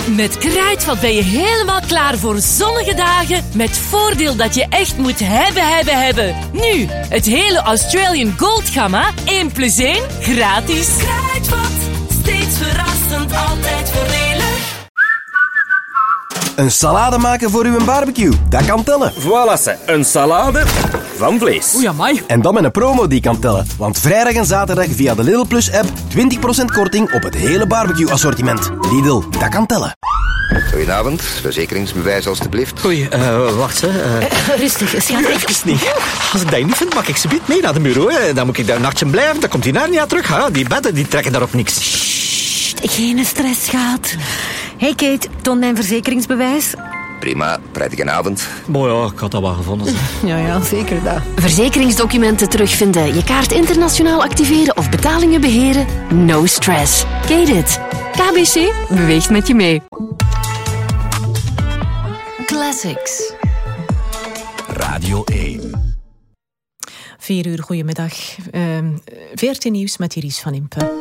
Met Kruidvat ben je helemaal klaar voor zonnige dagen met voordeel dat je echt moet hebben. Nu, het hele Australian Gold gamma 1+1 gratis. Kruidvat, steeds verrassend, altijd voordelig. Een salade maken voor uw barbecue, dat kan tellen. Voilà, ze. Een salade van vlees. Oei, amai. En dan met een promo die kan tellen. Want vrijdag en zaterdag via de Lidl Plus app 20% korting op het hele barbecue assortiment. Lidl, dat kan tellen. Goedenavond, verzekeringsbewijs alstublieft. Oei, wacht hè. Rustig, schat. Even niet. Als ik dat niet vind, mag ik ze niet mee naar de bureau. Hè. Dan moet ik daar een nachtje blijven, dan komt die naar niet terug. Hè. Die bedden die trekken daarop niks. Sst, geen stress, schat. Hey Kate, toon mijn verzekeringsbewijs. Prima, prettige avond. Boy, ja, ik had dat wel gevonden. Ja, zeker dat. Verzekeringsdocumenten terugvinden, je kaart internationaal activeren of betalingen beheren? No stress. Kate it. KBC beweegt met je mee. Classics. Radio 1. 4 uur, goedemiddag. VRT Nieuws met Iris van Impe.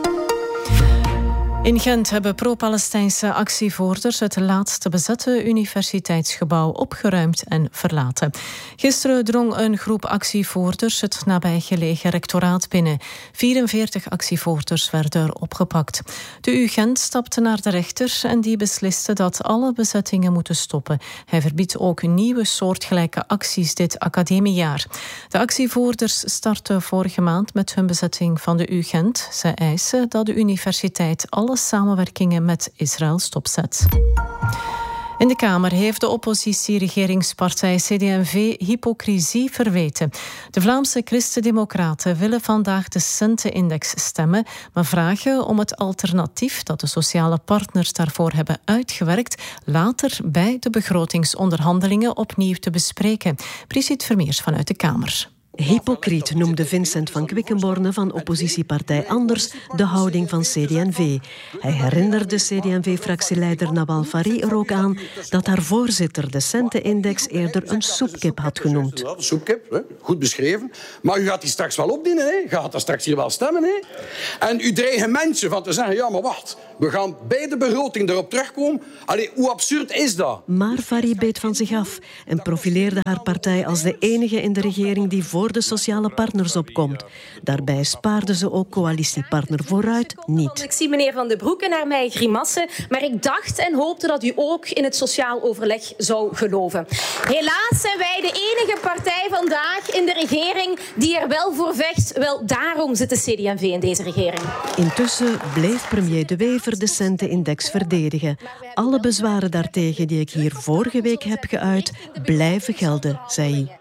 In Gent hebben pro-Palestijnse actievoerders het laatste bezette universiteitsgebouw opgeruimd en verlaten. Gisteren drong een groep actievoerders het nabijgelegen rectoraat binnen. 44 actievoerders werden opgepakt. De U Gent stapte naar de rechter en die besliste dat alle bezettingen moeten stoppen. Hij verbiedt ook nieuwe soortgelijke acties dit academiejaar. De actievoerders startten vorige maand met hun bezetting van de U Gent. Zij eisen dat de universiteit alle samenwerkingen met Israël stopzet. In de Kamer heeft de oppositie-regeringspartij CD&V hypocrisie verweten. De Vlaamse Christen-Democraten willen vandaag de Centenindex stemmen, maar vragen om het alternatief dat de sociale partners daarvoor hebben uitgewerkt later bij de begrotingsonderhandelingen opnieuw te bespreken. Brigitte Vermeers vanuit de Kamer. Hypocriet noemde Vincent van Quickenborne van oppositiepartij Anders de houding van CD&V. Hij herinnerde CD&V-fractieleider Nawal Farid er ook aan dat haar voorzitter de Centenindex eerder een soepkip had genoemd. Ja, de soepkip, hè? Goed beschreven. Maar u gaat die straks wel opdienen, hè? Je gaat daar straks hier wel stemmen. Hè? En u dreigt mensen van te zeggen, ja, maar wacht, we gaan bij de begroting erop terugkomen. Allee, hoe absurd is dat? Maar Farid beet van zich af en profileerde haar partij als de enige in de regering die voor de sociale partners opkomt. Daarbij spaarde ze ook coalitiepartner Vooruit niet. Ik zie meneer Van den Broeke naar mij grimassen, maar ik dacht en hoopte dat u ook in het sociaal overleg zou geloven. Helaas zijn wij de enige partij vandaag in de regering die er wel voor vecht. Wel, daarom zit de CD&V in deze regering. Intussen bleef premier De Wever de Centenindex verdedigen. Alle bezwaren daartegen die ik hier vorige week heb geuit, blijven gelden, zei hij.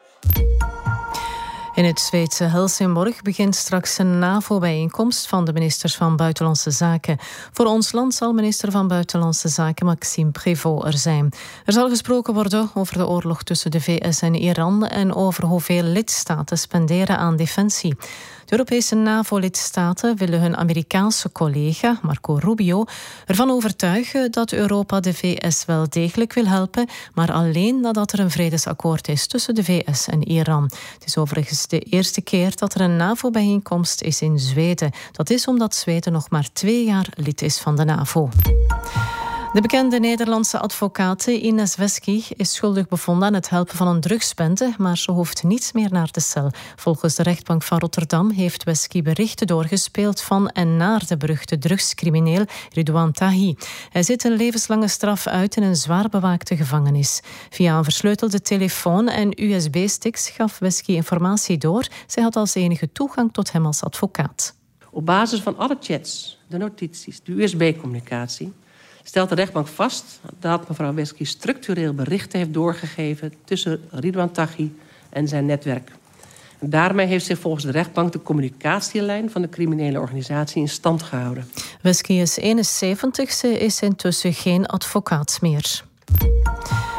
In het Zweedse Helsingborg begint straks een NAVO-bijeenkomst van de ministers van Buitenlandse Zaken. Voor ons land zal minister van Buitenlandse Zaken Maxime Prévost er zijn. Er zal gesproken worden over de oorlog tussen de VS en Iran en over hoeveel lidstaten spenderen aan defensie. De Europese NAVO-lidstaten willen hun Amerikaanse collega, Marco Rubio, ervan overtuigen dat Europa de VS wel degelijk wil helpen, maar alleen nadat er een vredesakkoord is tussen de VS en Iran. Het is overigens de eerste keer dat er een NAVO-bijeenkomst is in Zweden. Dat is omdat Zweden nog maar 2 jaar lid is van de NAVO. De bekende Nederlandse advocate Ines Wesky is schuldig bevonden aan het helpen van een drugsbende, maar ze hoeft niet meer naar de cel. Volgens de rechtbank van Rotterdam heeft Wesky berichten doorgespeeld van en naar de beruchte drugscrimineel Ridouan Taghi. Hij zit een levenslange straf uit in een zwaar bewaakte gevangenis. Via een versleutelde telefoon en USB-sticks gaf Wesky informatie door. Zij had als enige toegang tot hem als advocaat. Op basis van alle chats, de notities, de USB-communicatie stelt de rechtbank vast dat mevrouw Wesky structureel berichten heeft doorgegeven tussen Ridouan Taghi en zijn netwerk. En daarmee heeft zich volgens de rechtbank de communicatielijn van de criminele organisatie in stand gehouden. Wesky is 71, ze is intussen geen advocaat meer.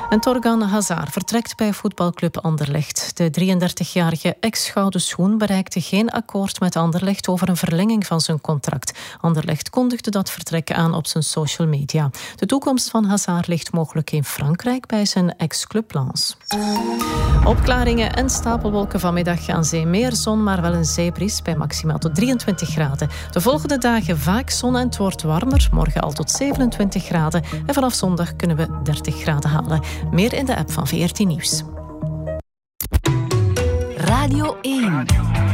En Thorgan Hazard vertrekt bij voetbalclub Anderlecht. De 33-jarige ex-Gouden Schoen bereikte geen akkoord met Anderlecht over een verlenging van zijn contract. Anderlecht kondigde dat vertrek aan op zijn social media. De toekomst van Hazard ligt mogelijk in Frankrijk bij zijn ex-club Lens. Opklaringen en stapelwolken vanmiddag aan zee. Meer zon, maar wel een zeebries bij maximaal tot 23 graden. De volgende dagen vaak zon en het wordt warmer. Morgen al tot 27 graden. En vanaf zondag kunnen we 30 graden halen. Meer in de app van VRT Nieuws. Radio 1.